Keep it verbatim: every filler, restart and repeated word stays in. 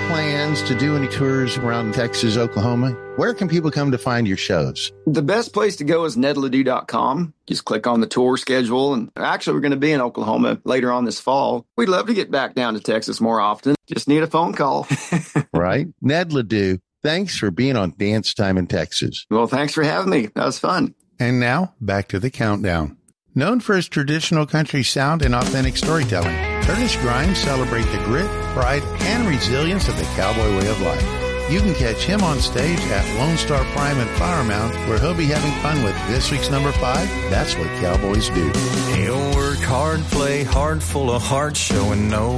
plans to do any tours around Texas, Oklahoma? Where can people come to find your shows? The best place to go is ned ledoux dot com. Just click on the tour schedule. And actually, we're going to be in Oklahoma later on this fall. We'd love to get back down to Texas more often. Just need a phone call. Right. Ned Ledoux, thanks for being on Dance Time in Texas. Well, thanks for having me. That was fun. And now, back to the countdown. Known for his traditional country sound and authentic storytelling, Curtis Grimes celebrates the grit, pride, and resilience of the cowboy way of life. You can catch him on stage at Lone Star Prime in Flower Mound, where he'll be having fun with this week's number five, That's What Cowboys Do. He'll work hard, play hard, full of heart, showing no